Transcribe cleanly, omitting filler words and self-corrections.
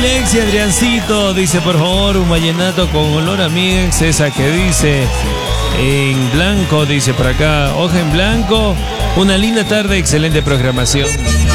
Lex y Adriancito dice, por favor, un vallenato con olor a mi ex, esa que dice en blanco, dice por acá, hoja en blanco. Una linda tarde, excelente programación.